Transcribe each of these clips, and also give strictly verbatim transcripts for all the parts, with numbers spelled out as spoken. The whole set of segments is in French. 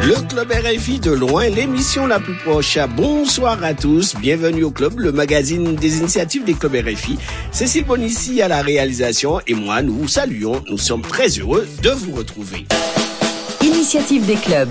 Le Club R F I de loin, l'émission la plus proche. Bonsoir à tous, bienvenue au Club, le magazine des initiatives des clubs R F I. Cécile Bonissi à la réalisation et moi, nous vous saluons. Nous sommes très heureux de vous retrouver. Initiative des clubs.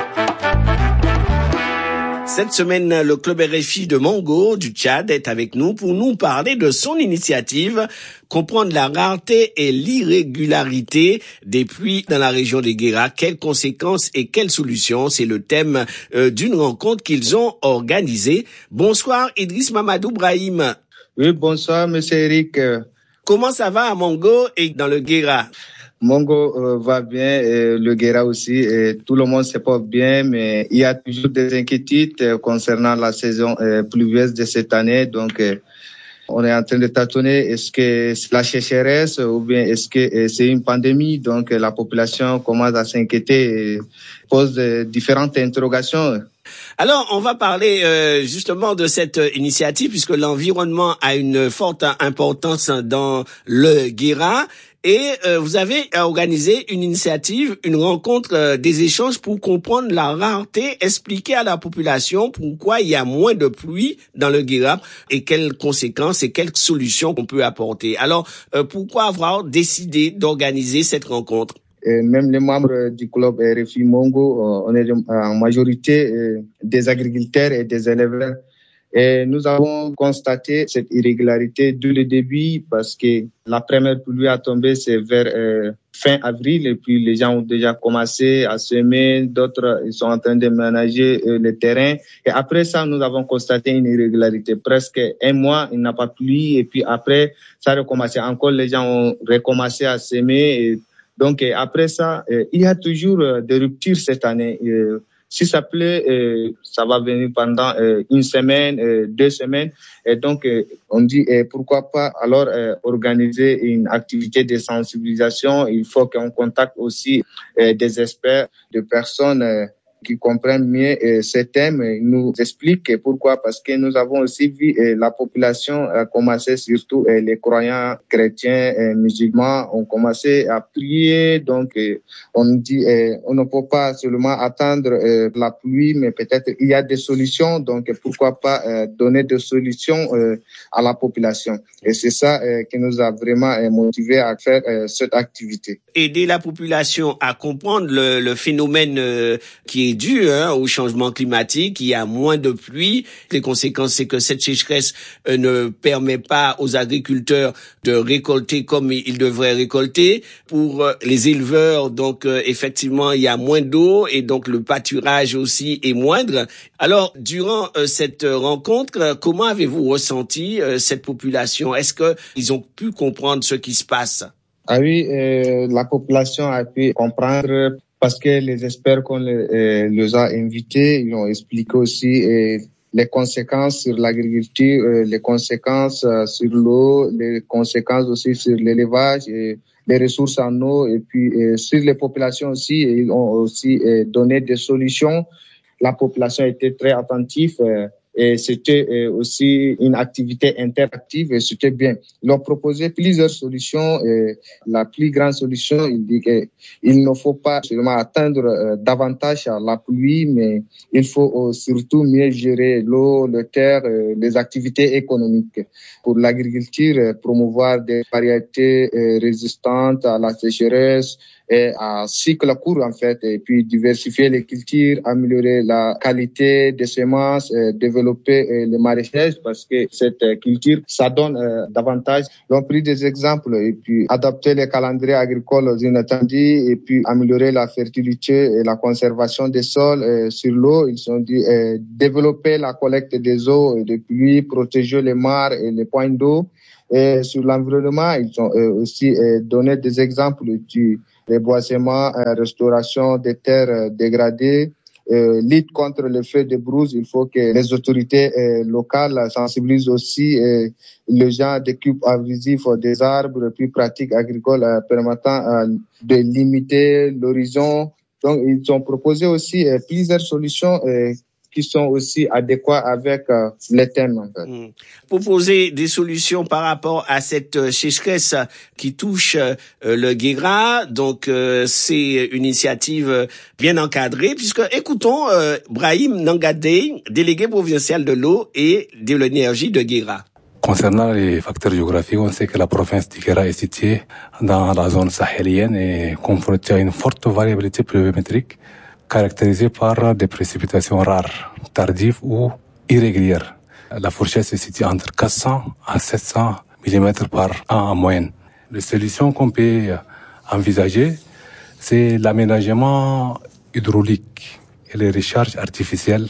Cette semaine, le Club R F I de Mongo, du Tchad, est avec nous pour nous parler de son initiative, comprendre la rareté et l'irrégularité des pluies dans la région des Guéra. Quelles conséquences et quelles solutions? C'est le thème euh, d'une rencontre qu'ils ont organisée. Bonsoir Idriss Mamadou Brahim. Oui, bonsoir Monsieur Eric. Comment ça va à Mongo et dans le Guéra? Mongo euh, va bien, et le Guéra aussi, et tout le monde se porte bien, mais il y a toujours des inquiétudes euh, concernant la saison euh, pluvieuse de cette année. Donc, euh, on est en train de tâtonner. Est-ce que c'est la sécheresse ou bien est-ce que euh, c'est une pandémie? Donc, euh, la population commence à s'inquiéter et pose euh, différentes interrogations. Alors, on va parler euh, justement de cette initiative puisque l'environnement a une forte importance dans le Guéra. Et euh, vous avez organisé une initiative, une rencontre, euh, des échanges pour comprendre la rareté, expliquer à la population pourquoi il y a moins de pluie dans le Guéra et quelles conséquences et quelles solutions qu'on peut apporter. Alors, euh, pourquoi avoir décidé d'organiser cette rencontre? Et même les membres du club R F I Mongo, on est en majorité des agriculteurs et des éleveurs. Et nous avons constaté cette irrégularité dès le début parce que la première pluie a tombé, c'est vers euh, fin avril et puis les gens ont déjà commencé à semer, d'autres ils sont en train de ménager euh, le terrain. Et après ça, nous avons constaté une irrégularité. Presque un mois, il n'a pas plu et puis après, ça a recommencé. Encore, les gens ont recommencé à semer. Et donc après ça, euh, il y a toujours euh, des ruptures cette année. Euh, Si ça plaît, euh, ça va venir pendant euh, une semaine, euh, deux semaines. Et donc, euh, on dit euh, pourquoi pas alors euh, organiser une activité de sensibilisation. Il faut qu'on contacte aussi euh, des experts, des personnes euh, qui comprennent mieux euh, ces thèmes. Ils nous expliquent pourquoi. Parce que nous avons aussi vu euh, la population a commencé, surtout euh, les croyants chrétiens et musulmans, ont commencé à prier. Donc, euh, on dit euh, on ne peut pas seulement attendre euh, la pluie, mais peut-être il y a des solutions. Donc, pourquoi pas euh, donner des solutions euh, à la population. Et c'est ça euh, qui nous a vraiment euh, motivés à faire euh, cette activité. Aider la population à comprendre le, le phénomène euh, qui est dû hein, au changement climatique. Il y a moins de pluie. Les conséquences, c'est que cette sécheresse euh, ne permet pas aux agriculteurs de récolter comme ils devraient récolter. Pour euh, les éleveurs, donc euh, effectivement, il y a moins d'eau et donc le pâturage aussi est moindre. Alors, durant euh, cette rencontre, comment avez-vous ressenti euh, cette population? Est-ce que ils ont pu comprendre ce qui se passe? Ah oui, euh, la population a pu comprendre parce que les experts qu'on les, euh, les a invités, ils ont expliqué aussi euh, les conséquences sur l'agriculture, euh, les conséquences euh, sur l'eau, les conséquences aussi sur l'élevage, et les ressources en eau et puis euh, sur les populations aussi. Ils ont aussi euh, donné des solutions. La population était très attentive. Euh, Et c'était aussi une activité interactive et c'était bien. Ils ont proposé plusieurs solutions. Et la plus grande solution, il dit qu'il ne faut pas seulement attendre davantage la pluie, mais il faut surtout mieux gérer l'eau, le terre, les activités économiques. Pour l'agriculture, promouvoir des variétés résistantes à la sécheresse, et à cycle court en fait, et puis diversifier les cultures, améliorer la qualité des semences, euh, développer euh, le maraîchage parce que cette euh, culture, ça donne euh, davantage. Ils ont pris des exemples et puis adapter les calendriers agricoles aux inattendus et puis améliorer la fertilité et la conservation des sols euh, sur l'eau. Ils ont dit euh, développer la collecte des eaux et des pluies, protéger les mares et les points d'eau. Et sur l'environnement, ils ont euh, aussi euh, donné des exemples du déboisement, euh, restauration des terres euh, dégradées, euh, lutte contre le feu de brousse. Il faut que les autorités euh, locales sensibilisent aussi euh, les gens d'équipes abrasifs des arbres, plus pratiques agricoles euh, permettant euh, de limiter l'horizon. Donc, ils ont proposé aussi euh, plusieurs solutions euh, qui sont aussi adéquats avec euh, les thèmes. En fait. Mmh. Proposer des solutions par rapport à cette sécheresse qui touche euh, le Guéra, donc euh, c'est une initiative bien encadrée, puisque écoutons euh, Brahim Nangadé, délégué provincial de l'eau et de l'énergie de Guéra. Concernant les facteurs géographiques, on sait que la province du Guéra est située dans la zone sahélienne et confrontée à une forte variabilité pluviométrique caractérisée par des précipitations rares, tardives ou irrégulières. La fourchette se situe entre quatre cents à sept cents millimètres par an en moyenne. Les solutions qu'on peut envisager, c'est l'aménagement hydraulique et les recharges artificielles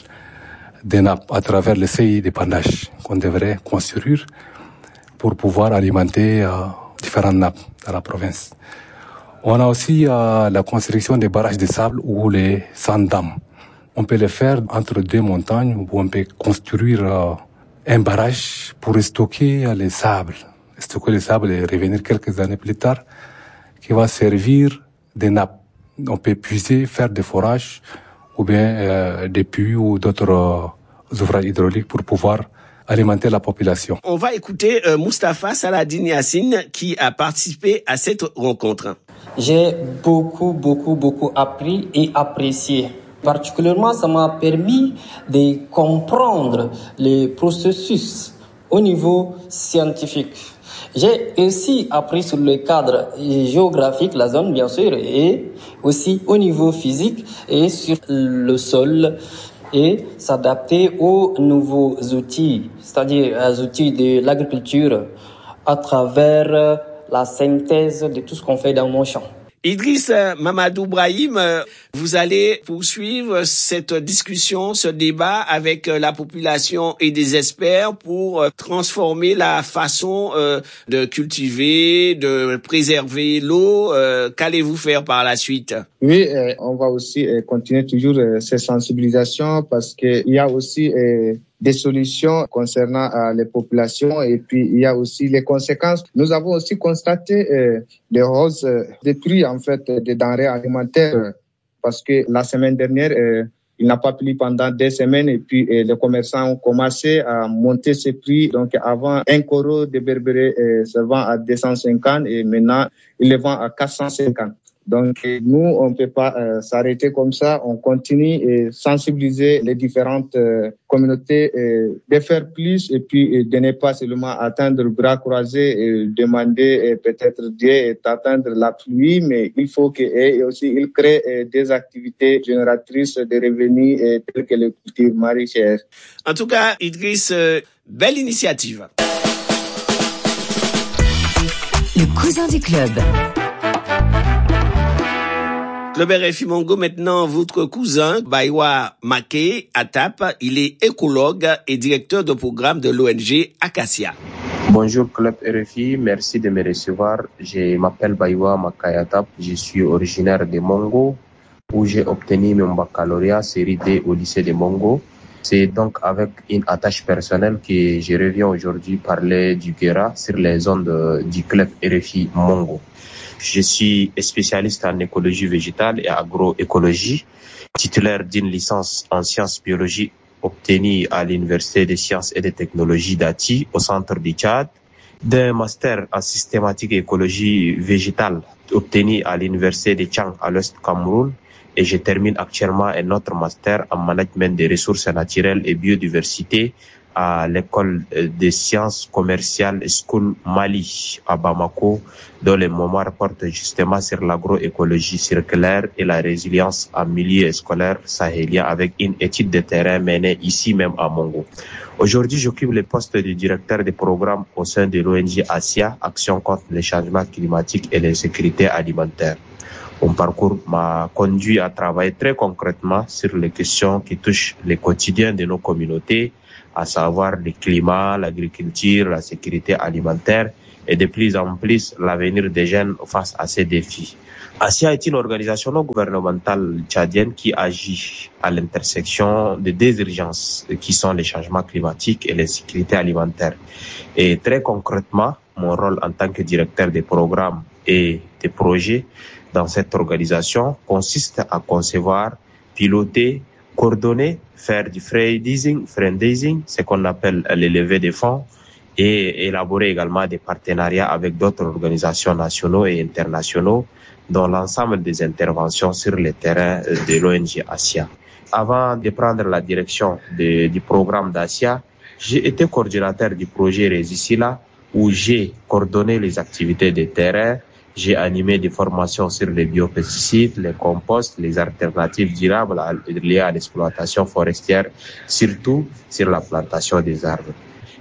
des nappes à travers le C I d'épandage qu'on devrait construire pour pouvoir alimenter euh, différentes nappes dans la province. On a aussi euh, la construction des barrages de sable ou les sand-dams. On peut le faire entre deux montagnes où on peut construire euh, un barrage pour stocker euh, les sables. Stocker les sables et revenir quelques années plus tard qui va servir des nappes. On peut puiser, faire des forages ou bien euh, des puits ou d'autres euh, ouvrages hydrauliques pour pouvoir alimenter la population. On va écouter euh, Moustapha Saladin Yassine qui a participé à cette rencontre. J'ai beaucoup, beaucoup, beaucoup appris et apprécié. Particulièrement, ça m'a permis de comprendre les processus au niveau scientifique. J'ai aussi appris sur le cadre géographique, la zone bien sûr, et aussi au niveau physique et sur le sol et s'adapter aux nouveaux outils, c'est-à-dire aux outils de l'agriculture à travers la synthèse de tout ce qu'on fait dans mon champ. Idriss Mamadou Brahim, vous allez poursuivre cette discussion, ce débat avec la population et des experts pour transformer la façon de cultiver, de préserver l'eau. Qu'allez-vous faire par la suite? Oui, on va aussi continuer toujours ces sensibilisations parce qu'il y a aussi des solutions concernant euh, les populations et puis il y a aussi les conséquences. Nous avons aussi constaté euh, des hausses euh, des prix en fait des denrées alimentaires euh, parce que la semaine dernière euh, il n'a pas plu pendant des semaines et puis euh, les commerçants ont commencé à monter ces prix. Donc avant un koro de berbéré euh, se vend à deux cent cinquante et maintenant il le vend à quatre cent cinquante. Donc, nous, on ne peut pas euh, s'arrêter comme ça. On continue et sensibiliser les différentes euh, communautés, euh, de faire plus et puis euh, de ne pas seulement attendre le bras croisé et demander euh, peut-être Dieu et attendre la pluie, mais il faut que et aussi il crée euh, des activités génératrices de revenus euh, telles que le culture maraîchère. En tout cas, Idriss, euh, belle initiative. Le cousin du club. Club R F I Mongo, maintenant, votre cousin, Baywa Maké Atap, il est écologue et directeur de programme de l'O N G Acacia. Bonjour Club R F I, merci de me recevoir. Je m'appelle Baywa Maké Atap, je suis originaire de Mongo, où j'ai obtenu mon baccalauréat série D au lycée de Mongo. C'est donc avec une attache personnelle que je reviens aujourd'hui parler du Guéra sur les ondes du Club R F I Mongo. Je suis spécialiste en écologie végétale et agroécologie, titulaire d'une licence en sciences biologie obtenue à l'Université des sciences et des technologies d'Ati au centre du Tchad, d'un master en systématique et écologie végétale obtenu à l'Université de Tchang à l'Ouest Cameroun, et je termine actuellement un autre master en management des ressources naturelles et biodiversité à l'école des sciences commerciales School Mali à Bamako, dont le mémoire porte justement sur l'agroécologie circulaire et la résilience en milieu scolaire sahélien avec une étude de terrain menée ici même à Mongo. Aujourd'hui, j'occupe le poste de directeur des programmes au sein de l'O N G Acacia, Action contre les changements climatiques et la sécurité alimentaire. Mon parcours m'a conduit à travailler très concrètement sur les questions qui touchent le quotidien de nos communautés, à savoir le climat, l'agriculture, la sécurité alimentaire et de plus en plus l'avenir des jeunes face à ces défis. Acacia est une organisation non gouvernementale tchadienne qui agit à l'intersection de deux urgences qui sont les changements climatiques et la sécurité alimentaire. Et très concrètement, mon rôle en tant que directeur des programmes et des projets dans cette organisation consiste à concevoir, piloter, coordonner, faire du fundraising, fundraising, ce qu'on appelle les levées de fonds, et élaborer également des partenariats avec d'autres organisations nationaux et internationaux dans l'ensemble des interventions sur le terrain de l'O N G ASIA. Avant de prendre la direction de, du programme d'ASIA, j'ai été coordinateur du projet Resisila, où j'ai coordonné les activités de terrain. J'ai animé des formations sur les biopesticides, les composts, les alternatives durables liées à l'exploitation forestière, surtout sur la plantation des arbres.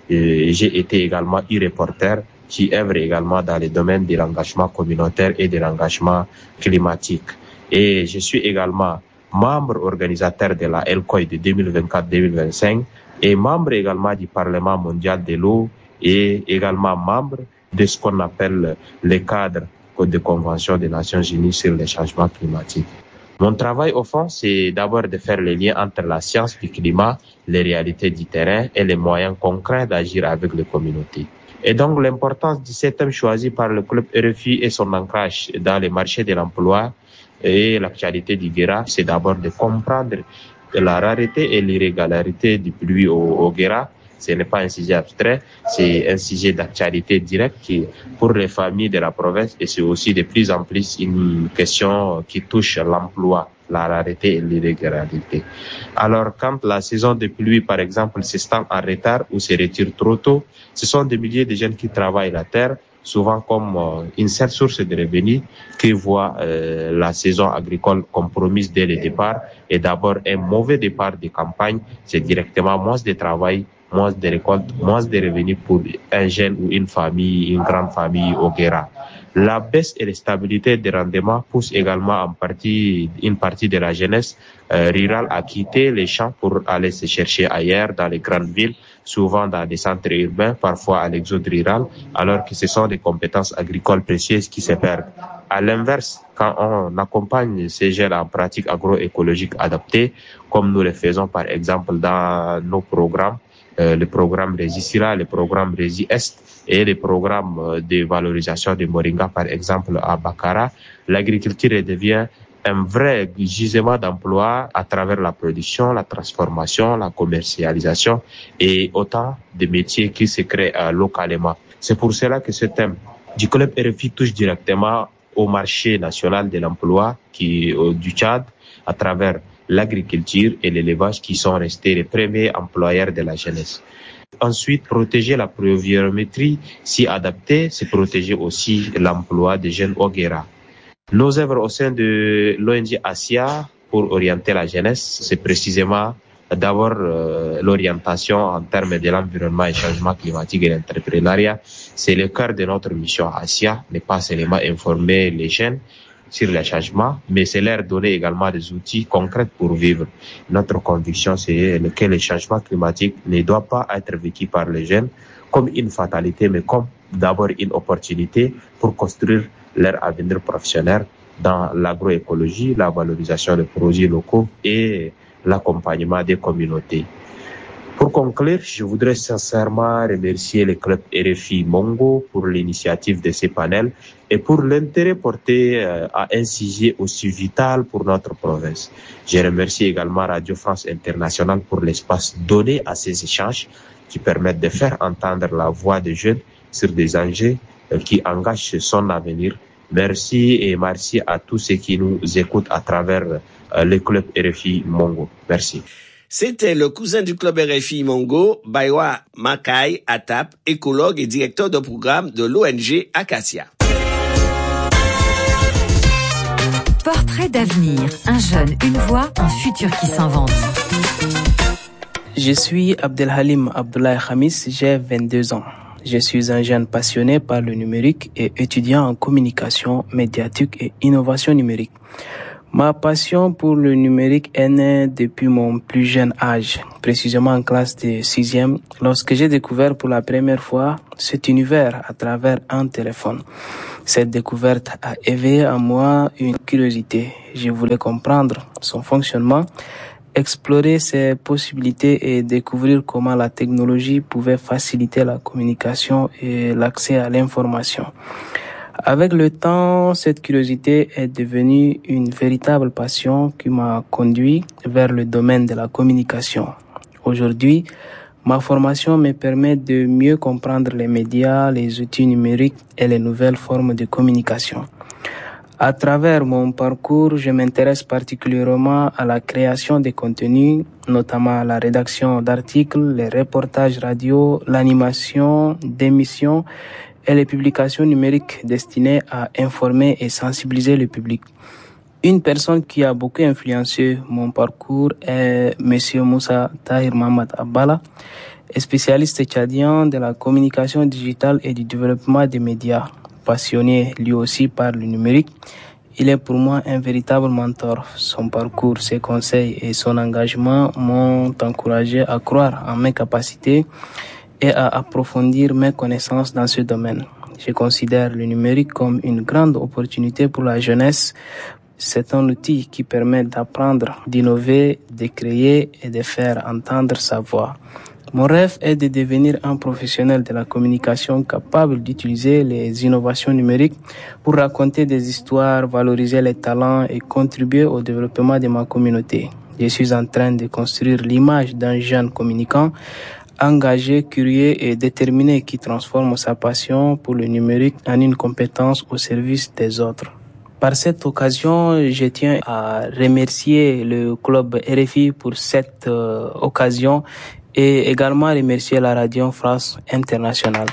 Et j'ai été également e-reporter qui œuvre également dans les domaines de l'engagement communautaire et de l'engagement climatique. Et je suis également membre organisateur de la L C O I de deux mille vingt-quatre deux mille vingt-cinq et membre également du Parlement mondial de l'eau et également membre de ce qu'on appelle le cadre de convention des Nations Unies sur les changements climatiques. Mon travail, au fond, c'est d'abord de faire le lien entre la science du climat, les réalités du terrain et les moyens concrets d'agir avec les communautés. Et donc, l'importance de ce thème choisi par le club R F I et son ancrage dans les marchés de l'emploi et l'actualité du Guéra, c'est d'abord de comprendre la rareté et l'irrégularité du pluie au, au Guéra. Ce n'est pas un sujet abstrait, c'est un sujet d'actualité directe qui, pour les familles de la province, et c'est aussi de plus en plus une question qui touche l'emploi, la rareté et l'irrégularité. Alors, quand la saison de pluie, par exemple, s'étend en retard ou se retire trop tôt, ce sont des milliers de jeunes qui travaillent la terre, souvent comme euh, une seule source de revenus, qui voient euh, la saison agricole compromise dès le départ. Et d'abord, un mauvais départ de campagne, c'est directement moins de travail, moins de récoltes, moins de revenus pour un jeune ou une famille, une grande famille au Guéra. La baisse et l'instabilité des rendements poussent également en partie, une partie de la jeunesse euh, rurale à quitter les champs pour aller se chercher ailleurs dans les grandes villes, souvent dans des centres urbains, parfois à l'exode rural, alors que ce sont des compétences agricoles précieuses qui se perdent. À l'inverse, quand on accompagne ces jeunes en pratiques agroécologiques adaptées, comme nous le faisons par exemple dans nos programmes, Euh, le programme Resisila, le programme Resi-Est et le programme euh, de valorisation de Moringa, par exemple, à Bakara, l'agriculture devient un vrai gisement d'emploi à travers la production, la transformation, la commercialisation et autant de métiers qui se créent euh, localement. C'est pour cela que ce thème du club R F I touche directement au marché national de l'emploi qui euh, du Tchad à travers l'agriculture et l'élevage qui sont restés les premiers employeurs de la jeunesse. Ensuite, protéger la pluviométrie, si adaptée, c'est protéger aussi l'emploi des jeunes au Guéra. Nos œuvres au sein de l'O N G ASIA pour orienter la jeunesse, c'est précisément d'abord euh, l'orientation en termes de l'environnement et changement climatique et l'entrepreneuriat. C'est le cœur de notre mission ASIA, n'est pas seulement informer les jeunes sur les changements, mais c'est leur donner également des outils concrets pour vivre. Notre conviction, c'est que le changement climatique ne doit pas être vécu par les jeunes comme une fatalité, mais comme d'abord une opportunité pour construire leur avenir professionnel dans l'agroécologie, la valorisation des produits locaux et l'accompagnement des communautés. Pour conclure, je voudrais sincèrement remercier le club R F I Mongo pour l'initiative de ces panels et pour l'intérêt porté à un sujet aussi vital pour notre province. Je remercie également Radio France Internationale pour l'espace donné à ces échanges qui permettent de faire entendre la voix des jeunes sur des enjeux qui engagent son avenir. Merci et merci à tous ceux qui nous écoutent à travers le club R F I Mongo. Merci. C'était le cousin du club R F I Mongo, Baywa Makai Atap, écologue et directeur de programme de l'O N G Acacia. Portrait d'avenir, un jeune, une voix, un futur qui s'invente. Je suis Abdelhalim Abdoulaye Khamis, j'ai vingt-deux ans. Je suis un jeune passionné par le numérique et étudiant en communication médiatique et innovation numérique. Ma passion pour le numérique est née depuis mon plus jeune âge, précisément en classe de sixième, lorsque j'ai découvert pour la première fois cet univers à travers un téléphone. Cette découverte a éveillé en moi une curiosité. Je voulais comprendre son fonctionnement, explorer ses possibilités et découvrir comment la technologie pouvait faciliter la communication et l'accès à l'information. Avec le temps, cette curiosité est devenue une véritable passion qui m'a conduit vers le domaine de la communication. Aujourd'hui, ma formation me permet de mieux comprendre les médias, les outils numériques et les nouvelles formes de communication. À travers mon parcours, je m'intéresse particulièrement à la création de contenus, notamment la rédaction d'articles, les reportages radio, l'animation d'émissions et les publications numériques destinées à informer et sensibiliser le public. Une personne qui a beaucoup influencé mon parcours est Monsieur Moussa Tahir Mamad Abbala, spécialiste tchadien de la communication digitale et du développement des médias. Passionné lui aussi par le numérique, il est pour moi un véritable mentor. Son parcours, ses conseils et son engagement m'ont encouragé à croire en mes capacités et à approfondir mes connaissances dans ce domaine. Je considère le numérique comme une grande opportunité pour la jeunesse. C'est un outil qui permet d'apprendre, d'innover, de créer et de faire entendre sa voix. Mon rêve est de devenir un professionnel de la communication capable d'utiliser les innovations numériques pour raconter des histoires, valoriser les talents et contribuer au développement de ma communauté. Je suis en train de construire l'image d'un jeune communicant engagé, curieux et déterminé qui transforme sa passion pour le numérique en une compétence au service des autres. Par cette occasion, je tiens à remercier le club R F I pour cette euh, occasion et également remercier la Radio France Internationale.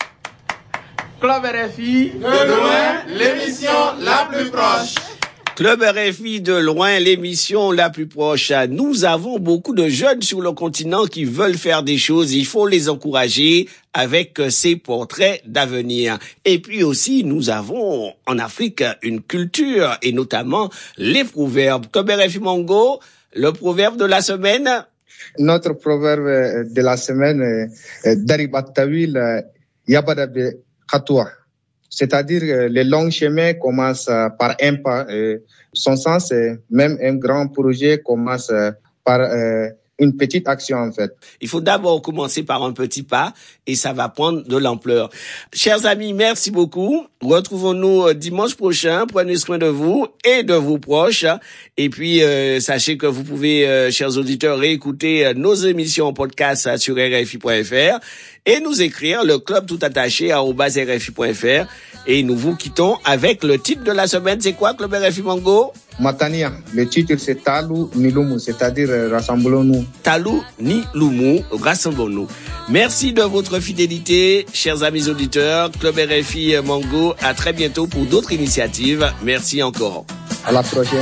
Club R F I, de loin, l'émission la plus proche. Club R F I de loin, l'émission la plus proche. Nous avons beaucoup de jeunes sur le continent qui veulent faire des choses. Il faut les encourager avec ces portraits d'avenir. Et puis aussi, nous avons en Afrique une culture et notamment les proverbes. Club R F I Mongo, le proverbe de la semaine. Notre proverbe de la semaine est Daribatawil Yabadabe Khatoua. C'est-à-dire que les longs chemins commencent par un pas. Son sens, c'est même un grand projet commence par euh, une petite action en fait. Il faut d'abord commencer par un petit pas et ça va prendre de l'ampleur. Chers amis, merci beaucoup. Retrouvons-nous dimanche prochain. Prenez soin de vous et de vos proches. Et puis, euh, sachez que vous pouvez, euh, chers auditeurs, réécouter euh, nos émissions en podcast sur R F I point F R et nous écrire le club tout attaché à arobase R F I point F R. Et nous vous quittons avec le titre de la semaine. C'est quoi, Club R F I Mongo? Matania. Le titre, c'est Talou ni Lumu, c'est-à-dire euh, rassemblons-nous. Talou ni Lumu, rassemblons-nous. Merci de votre fidélité, chers amis auditeurs. Club R F I Mongo, à très bientôt pour d'autres initiatives. Merci encore. À la prochaine.